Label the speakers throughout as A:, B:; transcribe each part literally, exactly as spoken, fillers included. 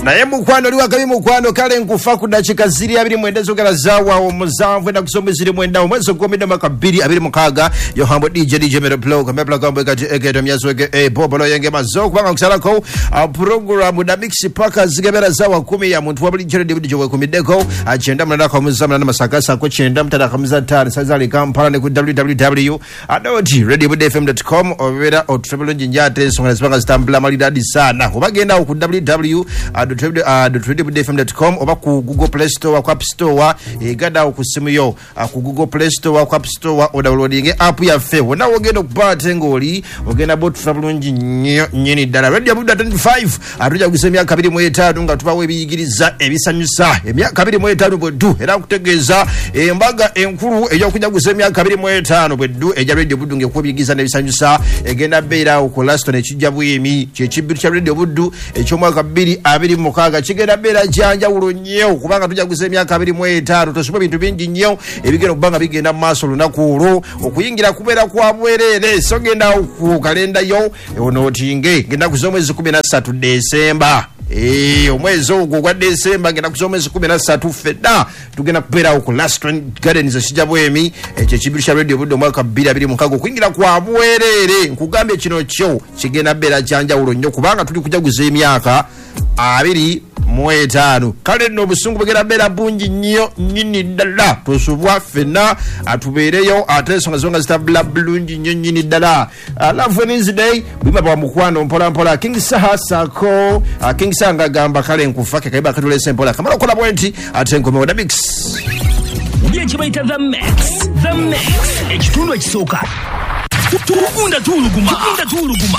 A: naye mukwano oli wakabi mukwano kale nkufa ku dakika ziri abiri mwenda zogera zawa omuzanvu enda kusombe ziri mwenda omwezi ogw'omwenda mwaka bbiri abiri mukaaga yo hambo D J D J Mero Plug kamepla kambo kati egeto myazwege e bobolo yenge mazo kubanga kusalako program da mix paka zigebera zawa kumi ya muntu wabuli jere D J kumideko agenda mnada kwa muzamana na masakasa ko chenda mtada kamiza tari sazali kampala ne ku w w w dot radio bud f m dot com obera o travel njate songa zibanga stambula malidadi sana obagenda ku w w dot radio bud f m dot com oba ku Google Play Store ku App Store egada ku simu yo ku Google Play Store ku App Store o downloading app ya fe wona ogenda okupata ngoli ogenda bot travel nyini dala radio bud twenty-five atuja kusemya kabiri mu etatu nga tubawe biyigiriza ebisanyusa emyaka kabiri mu etatu bwedu era kutegeza embaga enkuru ejo kujja kusemya kabiri mu etano bwedu eja radio bud nge kubiyigiza nebisanyusa egenda beera ku last ne kijja bwemi kye kibiru kya radio bud ekyo mwaka bbiri abiri mukaaga kigenda beera janja ulonyo kubanga tujja kusemya kabiri mu etano tosoba bintu bingi nnyo ebigenda kubanga bigenda maaso lunaku olwo okuyingira kubeera kwa bwerere so genda ku kalenda yo onotinge genda kuzomwezi kumi na ssatu Desemba. Eh omwezi ogwo gwa Desemba ngenda kusomeza kumi na ssatu fedda tugenda kupera ku Last Gardens ekijja bwemi ekyo kibiru kya radio bud mwaka bbiri abiri mukaaga kuyingira kwa bwerere nkugambe kino kyo kigenda beera janja ulonyo kubanga tuli kujja kuza emyaka abiri mu etano kale no busungu bugera beera bungi nnyo nyini ddala tosubwa fena atubeereyo ate ensonga zonga zitabula bulungi nnyo nyini ddala love Wednesday bwima bwa mukwano mpola mpola King Saha Sako King Sanga gamba kale nkufake kaiba katulese mpola kamala kola bwenti ate nkomewo da mix
B: uye kibaita the mix the mix ekitundu ekisooka tukunda tuluguma tukunda tuluguma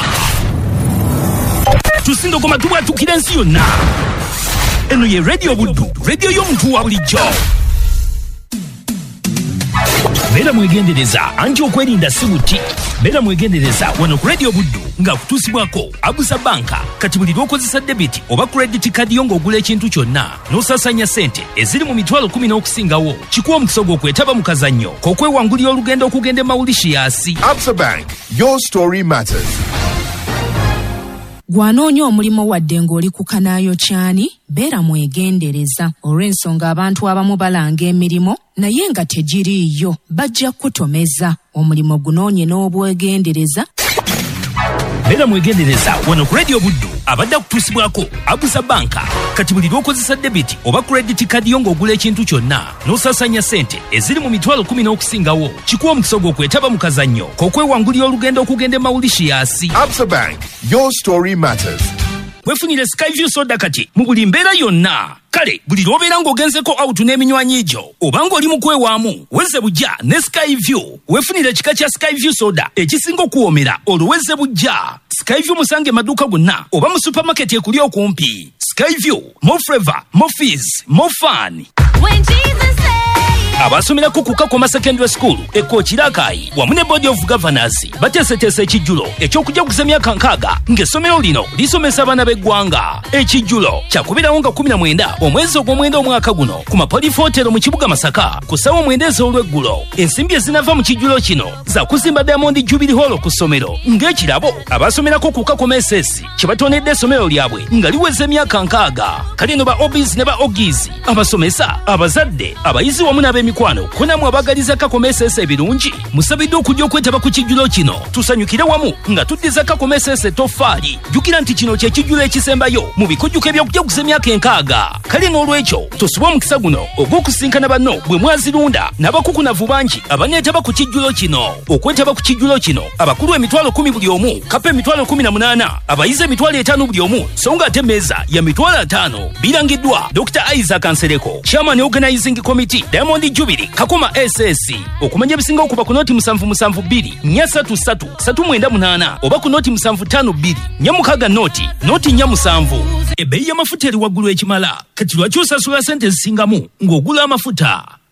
B: tusindo goma tuwa tukirensi yonna eno ye radio budu radio y'omuntu wa bulijjo bera mwegendereza anti okwerinda sibuti bera mwegendereza wano ku radio budu nga kutusibwako Abusa Banka kati buli lwokozesa debit oba credit card yongo ogula ekintu kyonna n'osasanya sente eziri mu mitwalo kumi n'okusingawo kikuwa omukisa gw'okwetaba mu kazannyo k'okwewangulira olugendo okugenda e Mauritius.
C: Absa Bank, your story matters.
D: Gwanoonya omulimu wadde ng'oli ku kanaayo kyani beera mwegendereza olw'ensonga abantu abamu balanga emirimu naye nga tegiriiyo bajja kutomeza omulimu gunoonye n'obwegendereza.
B: Beera mwegendereza wano ku radio buddu abadde kutusibwako Abusa Banka kati buli lwokozesa debit oba credit card yongo ogula ekintu kyonna n'osasanya sente eziri mu mitwalo kumi n'okusingawo kikuwa omukisa gw'okwetaba mu kazannyo k'okwewangulira olugendo okugenda e Mauritius.
C: Absa Bank, your story matters.
B: Wefunire Skyview soda kati mu buli mbeera yonna. Kale buli lwobeera ng'ogenzeko out n'eminywanyi egyo obanga oli mu kwewaamu wezze bujja ne Skyview wefunire ekika kya Skyview soda ekisinga okuwoomera olwezze bujja. Skyview musange maduuka gonna oba mu supermarket ekuli okumpi. Skyview, more flavor, more fizz, more fun.
E: When Jesus said
B: abasomera ku Kukakoma Secondary School ekokirakayi wamu ne Board of Governors bateeseteese ekijjulo eky'okujja kuza emyaka nkaaga ng'essomero lino lisomesa abaana b'eggwanga. Ekijjulo kyakubirawo nga kumi na mwenda omwezi ogw'omwenda omwaka guno ku Mapolifootero mu kibuga Masaka ku ssaawa mwenda ez'olweggulo. Ensimbi ezinava mu kijjulo kino za kuzimba Diamond Jubilee Hall ku ssomero ng'ekirabo abasomerako ku Kukakoma S S kye batonedde essomero lyabwe nga liweza emyaka nkaaga. Kale no ba Obis ne ba Ogies abasomesa abazadde abayizi wamu n'ab'emikwano kunamu abagaliza Kakoma S S ebirungi musabiddwa okujja okwetaba ku kijjulo kino tusanyukire wamu nga tuddiza Kakoma S S etoffaali. Jjukira nti kino kye kijjulo ekisembayo mu bikujjuko eby'okujja kuza emyaka enkaaga. Kale n'olwekyo tosubwa omukisa guno ogw'okusinkana banno bwe mwazirunda n'abakukunavu bangi abaneetaba ku kijjulo kino. Okwetaba ku kijjulo kino abakulu emitwalo kumi buli omu, kapa emitwalo kumi na munaana, abayizi emitwalo etaano buli omu so nga ate emmeeza ya mitwalo ataano. Birangiddwa Doctor Isaac Ansereko, Chairman Organizing Committee, Diamond Jubilee Kakoma S S. Okumanya ebisinga okuba ku noti musanvu musanvu bbiri nnya ssatu ssatu ssatu mwenda munaana oba ku noti musanvu ttaano bbiri nnya mukaaga noti noti nnya musanvu. Ebbeeyi y'amafuta eri waggulu ekimala kati lwaki osasula ssente zisingamu ng'ogula amafuta?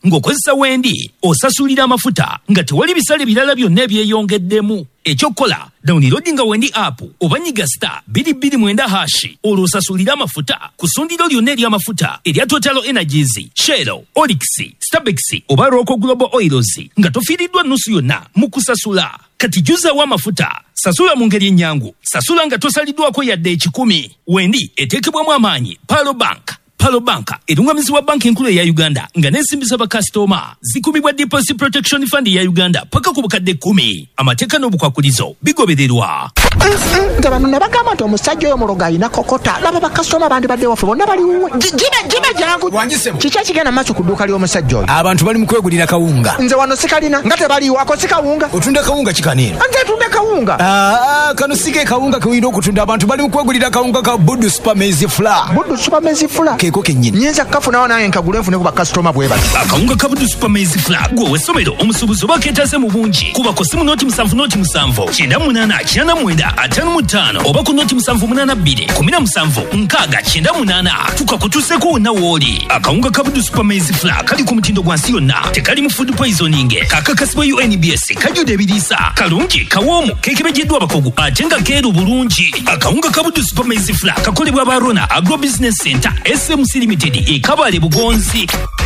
B: ng'okozesa wendi osasulira amafuta nga tewali bisale birala byonna ebyeyongeddemu. Ekyokola downloadinga wendi app oba nyiga star bbiri bbiri mwenda hashi olwo osasulira amafuta ku ssundiro lyonna ery'amafuta erya Total Energies, Shell, Olix, Starbex oba Roco Global Oils nga tofiiriddwa nnusu yonna mu kusasula. Kati juzaawo amafuta, sasula mu ngeri ennyangu, sasula nga tosaliddwako yadde ekikumi. Wendi eteekebwamu amaanyi Palo Bank. Palo Bank erungamizibwa banki enkulu eya Uganda nga n'ensimbi z'abakasitoma zikumibwa Deposit Protection Fund ya Uganda paka ku bukadde kkumi. Amateeka n'obukwakulizo bigobererwa.
E: Nga bano nabagamba nti omusajja oyo muloga alina kokota laba bakasitoma bandi badde waffe bonna bali wuwe. Jibe jibe jangu
F: wanjisemo
E: kiki ekigenda maaso ku dduuka ly'omusajja oyo?
F: Abantu bali mu kwegulira kawunga.
E: Nze wano sikalina nga tebaliiwo ako si kawunga.
F: Otunda kawunga kikanira?
E: Nze tunde kawunga.
F: Ah, kano sige kawunga kewira okutunda. Abantu bali mu kwegulira kawunga ka Budu Super Maize Flour.
E: Budu Super Maize Flour
F: keko kenyini
E: nyinza kafunawo naye nkagule nfune ku bakasitoma bwe bati.
B: Akawunga ka Budu Super Maize Flour gwe w'essomero omusuubuzi oba keetaase mu bungi kuba ku simu nooti musanvu nooti musanvu kyenda munaana kyenda mwenda ataano mu ttaano oba ku nooti musanvu munaana bbiri kumi na musanvu nkaaga kyenda munaana tukakutuuseko wonna w'oli. Akawunga ka Budu Super Maize Flour kali ku mutindo gwa nsi yonna, tekali mu food poisoning, kakakasibwa U N B S, kajjudde ebiriisa, kalungi, kawoomu, keekebejeddwa abakugu ate nga keeru bulungi. Akawunga ka Budu Super Maize Flour kakolebwa ba Rona Agro Business Center S M C Limited e Kabale Bugonzi.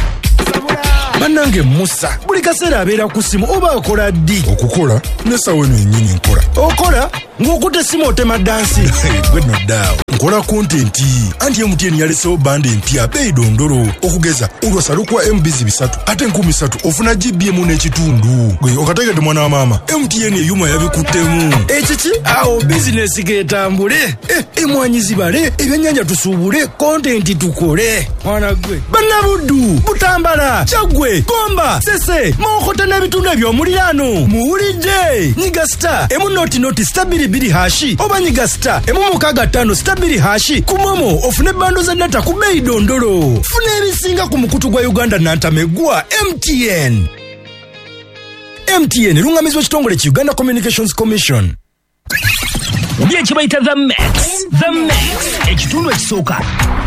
G: Bannange Musa buli kaseera abeera ku simu oba akola ddi?
H: Okukola n'essawa eno yennyini nkola.
G: Okola ng'okutte simu otema dansi.
H: Gwe noddaawo nkola kontenti anti M T N yalesewo banda empya beeyi dondolo okugeza olwasalukwa M B bisatu ate enkumi ssatu ofuna G B emu n'ekitundu. Gwe okategedde mwana wa maama M T N eyuma yabikuttemu.
G: Ekiki awo bizinesi geetambule, emmwanyi zibale, ebyennyanja tusuubule, kontenti tukole. Mwana gwe bannabuddu butambala Chagwe, Gomba, Sese, Mokota n'ebitundu eby'omuliraano. Muwulidde nyiga star emu noti noti stabili biri hashi oba nyiga star emu mukaaga ttaano stabili hashi ku Momo ofune bando za data ku beeyi dondolo. Funa ebisinga ku mukutu gwa Uganda nantamegwa M T N. M T N erungamizibwa ekitongole ki Uganda Communications Commission.
B: Bye kibayita The Mix. The Mix ekitundu ekisooka